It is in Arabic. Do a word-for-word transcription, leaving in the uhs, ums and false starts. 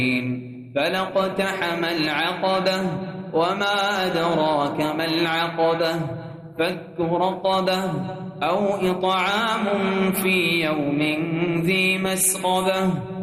فلاقتحم العقبة وما أدراك ما العقبة فك رقبة أو إطعام في يوم ذي مسغبة